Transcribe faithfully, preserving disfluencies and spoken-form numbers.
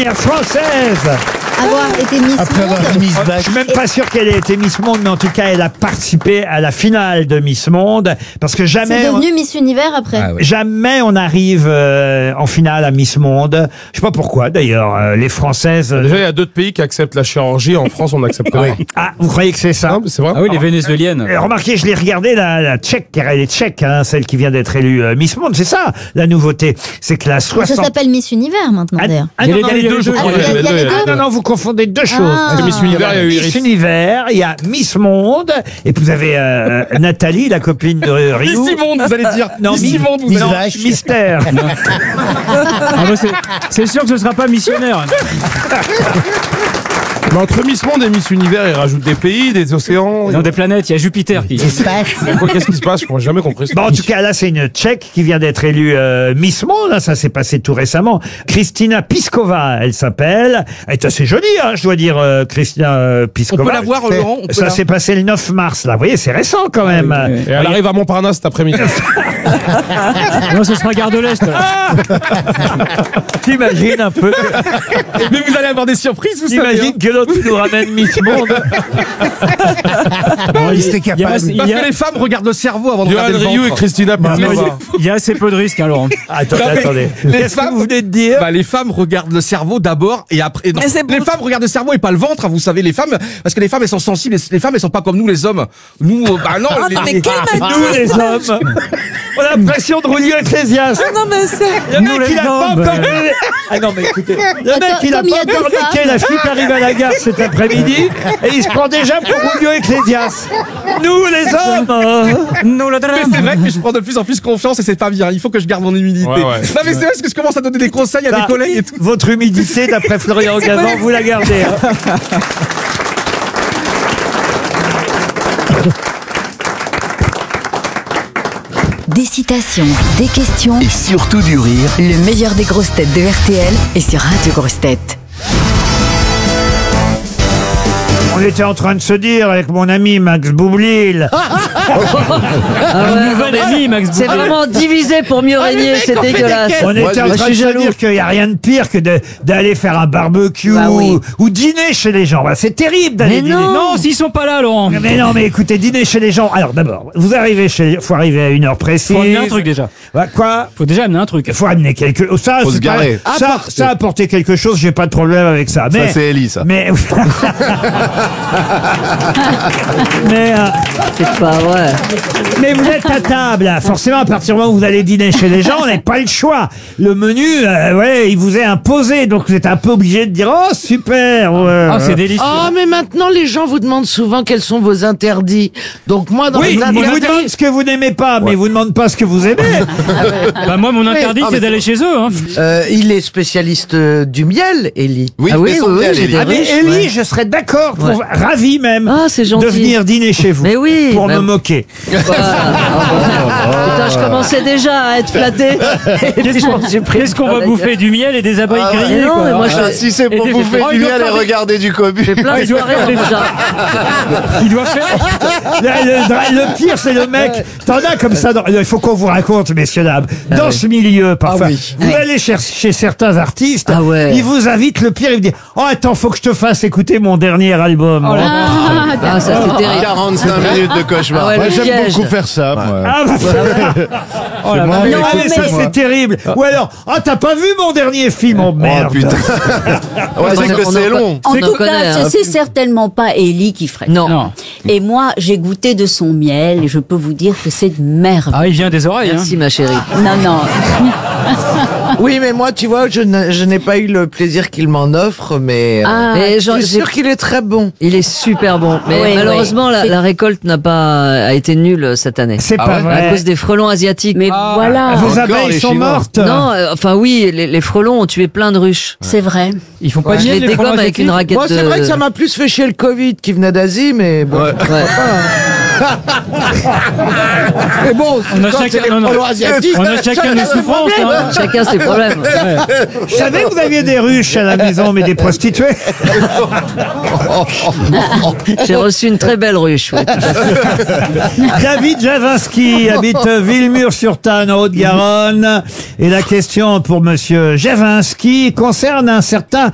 première française Avoir été Miss Après avoir été Monde. Miss Je Vache. suis même pas sûr qu'elle ait été Miss Monde, mais en tout cas, elle a participé à la finale de Miss Monde, parce que jamais, C'est on, devenu Miss Univers après. Ah ouais. jamais on arrive euh, en finale à Miss Monde. Je sais pas pourquoi, d'ailleurs, euh, les Françaises. euh, Déjà, il y a d'autres pays qui acceptent la chirurgie. En France, on n'accepte pas. Ah, vous croyez que c'est ça? Non, mais c'est vrai. Ah oui, les vénézuéliennes. Euh, Remarquez, je l'ai regardé, la, la tchèque, car elle est tchèque, hein, celle qui vient d'être élue euh, Miss Monde. C'est ça, la nouveauté. C'est que la Ça soixante... s'appelle Miss Univers maintenant Ah, d'ailleurs. ah, Il y a non, les- non, il y a les deux, je je crois. Ah, il y a- il y a les Ah, deux. non, non, vous confondez deux choses. Ah. C'est Miss Univers, il y a eu Miss Iris. Univers, il y a Miss Monde, et puis vous avez euh, Nathalie, la copine de Ryu. Miss Monde, vous allez dire. Non, Miss Mi- Monde, vous Miss allez non, Vache. Mystère. Ah bah c'est, c'est sûr que ce sera pas missionnaire. Mais entre Miss Monde et Miss Univers, ils rajoutent des pays, des océans. Dans des planètes, il y a Jupiter qui. Espace. Quoi, qu'est-ce qui se passe? Je n'ai jamais compris ça. Bon, en tout cas, là, c'est une Tchèque qui vient d'être élue euh, Miss Monde. Hein, ça s'est passé tout récemment. Kristina Piskova, elle s'appelle. Elle est assez jolie, hein, je dois dire, euh, Kristina euh, On Piskova. peut la voir, Laurent on peut Ça la- s'est passé le neuf mars, là. Vous voyez, c'est récent quand même. Et elle arrive à Montparnasse cet après-midi. Non, ce sera Gare de l'Est. T'imagines un peu. Mais vous allez avoir des surprises, vous T'imagines que l'autre nous ramène Miss Monde. Bon, il était Il y a, capable. il Parce y a- que les femmes regardent le cerveau avant de Johan regarder le Ryu et ventre. Christina il y a- Piskova. il y a assez peu de risques, hein, Laurent. Attendez, Non, mais attendez. les Qu'est-ce que femmes- vous venez de dire? Bah, les femmes regardent le cerveau d'abord et après. non. Mais c'est Les beau. femmes regardent le cerveau et pas le ventre, hein, vous savez, les femmes, parce que les femmes elles sont sensibles, les, les femmes elles sont pas comme nous les hommes. Nous, euh, bah non. Ah les- non, mais les- quel Ah, m'a Nous, les hommes, on a l'impression de Julio Ecclésias. Non, mais c'est. Le Nous, mec, les il a pas hommes, encore... euh. Ah non, mais écoutez, le Attends, mec, il a comme il y pas a deux encore niqué femmes. la fille qui arrive à la gare cet après-midi et il se prend déjà pour Julio Ecclésias. Nous, les hommes, euh, Nous, le Mais drame. c'est vrai que je prends de plus en plus confiance et c'est pas bien. Il faut que je garde mon humilité. Ouais, ouais. Non mais c'est vrai parce que je commence à donner des conseils à ça, des collègues et tout. votre humidité, d'après Florian Gazan, vous la gardez. hein. Des citations, des questions, Et surtout du rire. le meilleur des grosses têtes de R T L est sur Radio Grosses Têtes. On était en train de se dire avec mon ami Max Boublil. Une nouvelle amie, Max C'est Boublil. vraiment divisé pour mieux régner, c'est dégueulasse. On était Moi, en je train de suis se jaloux. dire qu'il n'y a rien de pire que de- d'aller faire un barbecue Bah oui. ou, ou dîner chez les gens. Bah, c'est terrible d'aller Mais dîner. non. Non, s'ils sont pas là, Laurent. Mais non, mais écoutez, dîner chez les gens. Alors d'abord, vous arrivez chez, faut arriver à une heure précise. Faut amener un truc déjà. Bah, quoi? Faut déjà amener un truc. Il faut amener quelque chose. Ça, Faut c'est se pas- garer. ça, ça apporter quelque chose, j'ai pas de problème avec ça. Mais, Ça, c'est Ellie, ça. mais, mais, euh, C'est pas vrai. mais vous êtes à table, là. Forcément, à partir du moment où vous allez dîner chez les gens, on n'a pas le choix. Le menu, euh, ouais, il vous est imposé, donc vous êtes un peu obligé de dire, oh, super. ouais. Ah, c'est délicieux. Oh, mais maintenant, les gens vous demandent souvent quels sont vos interdits. Donc, moi, dans Oui, les ils vous interdits. demandent ce que vous n'aimez pas, mais ils vous demandent pas ce que vous aimez. Bah, moi, mon interdit, Ah, mais c'est d'aller chez eux. Hein. Euh, il est spécialiste euh, du miel, Ellie. Oui, Ah il oui, fait son oui, miel, oui, j'ai Ellie. des Ah, mais riches, Ellie, ouais. je serais d'accord, pour, Ouais. ravi même, Ah, c'est gentil. de venir dîner chez vous. Mais oui, Pour bah- me moquer. Putain, je commençais déjà à être flatté. Et puis, je m'en suis pris Qu'est-ce qu'on plein va la bouffer? gueule. Du miel et des abeilles Ah ouais. grillées, Mais non, quoi. mais moi, Alors, je- Ah, si c'est pour Et- bouffer Oh, du il doit miel et faire des- regarder du cobu. J'ai plein de il doit soirées faire en des- déjà. Il doit faire. Là, le, dra- le pire, c'est le mec. T'en as comme ça. dans- il faut qu'on vous raconte, messieurs dames. Dans ce milieu, parfois, Ah oui. vous allez chercher certains artistes. Ah ouais. Ils vous invitent le pire. Ils vous disent, oh attends, faut que je te fasse écouter mon dernier album. Ah, ça c'est terrible. quarante-cinq minutes de cauchemar. Ah ouais, Moi, le j'aime piège. beaucoup faire ça. moi. Ah, bah, Oh là là. mais non, ah, mais ça mais- c'est terrible. Ou alors, ah t'as pas vu mon dernier film, oh Oh merde. putain. Ouais, c'est que On en c'est co- long. On En en tout connaît. cas, hein. c'est certainement pas Ellie qui ferait. Non. Non. Et moi, j'ai goûté de son miel et je peux vous dire que c'est de merde. Ah, il vient des oreilles. Merci, ma chérie. Non, non. Oui, mais moi, tu vois, je n'ai je n'ai pas eu le plaisir qu'il m'en offre, mais. euh, Ah, Mais je genre, suis j'ai- sûr qu'il est très bon. il est super bon. Mais Oui, malheureusement, oui. la, C'est- la récolte n'a pas a été nulle cette année. C'est Ah pas ouais vrai. À cause des frelons asiatiques. Mais Ah. voilà, Vos Encore abeilles les sont Chinois. mortes. Non, euh, enfin oui, les, les frelons ont tué plein de ruches. c'est vrai. Ils font pas de Je miel, les les dégomme frelons avec une asiatiques. raquette Moi, c'est de... vrai que ça m'a plus fait chier le Covid qui venait d'Asie, mais bon. Ouais. Ouais. Mais bon, On a quand chacun- c'est les non, non. frelons asiatiques. On a chacun nos souffrances. Hein. Chacun ses problèmes. Je savais que vous aviez des ruches à la maison, mais des prostituées. J'ai reçu une très belle ruche. ouais. David Javinski habite Villemur-sur-Tanne, en Haute-Garonne. Et la question pour monsieur Javinski concerne un certain